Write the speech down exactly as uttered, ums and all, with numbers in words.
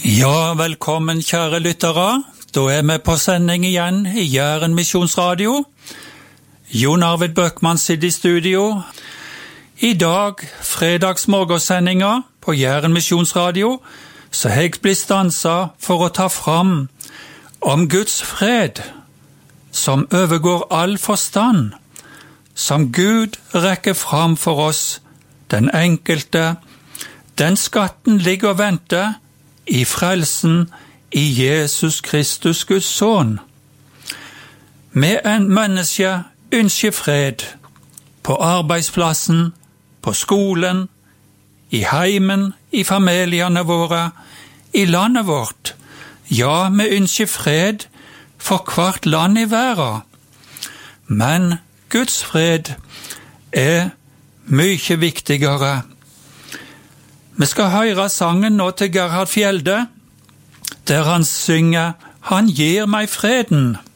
Ja, velkommen kjære lyttere. Da er vi på sending igjen i Jæren Misjonsradio. Jon Arvid Bøckmann sitter i studio. I dag, fredagsmorgensendinga på Jæren Misjonsradio, så har jeg blitt stanset for å ta fram om Guds fred, som overgår all forstand, som Gud rekker fram for oss, den enkelte. Den skatten ligger og venter i frelsen i Jesus Kristus, Guds sønn. Vi en menneske ønsker fred på arbeidsplassen, på skolen, i heimen, i familiene våre, i landet vårt. Ja, vi ønsker fred for hvert land i verden. Men Guds fred er mye viktigere. Vi skal høre sangen nå til Gerhard Fjelde, der han synger «Han gir meg freden».